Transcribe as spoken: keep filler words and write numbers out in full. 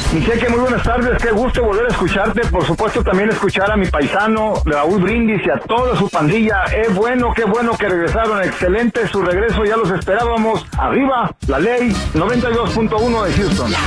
Mi Cheque, muy buenas tardes, qué gusto volver a escucharte, por supuesto también escuchar a mi paisano Raúl Brindis y a toda su pandilla. Es bueno, qué bueno que regresaron, excelente su regreso, ya los esperábamos. Arriba, la ley noventa y dos punto uno de Houston.